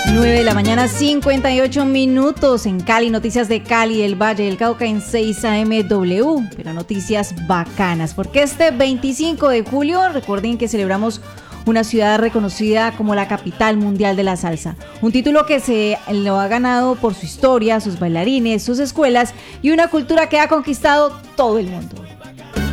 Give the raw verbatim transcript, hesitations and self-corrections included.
nueve de la mañana, cincuenta y ocho minutos en Cali, noticias de Cali, el Valle del Cauca en seis A M W, pero noticias bacanas, porque este veinticinco de julio, recuerden que celebramos una ciudad reconocida como la capital mundial de la salsa, un título que se lo ha ganado por su historia, sus bailarines, sus escuelas y una cultura que ha conquistado todo el mundo.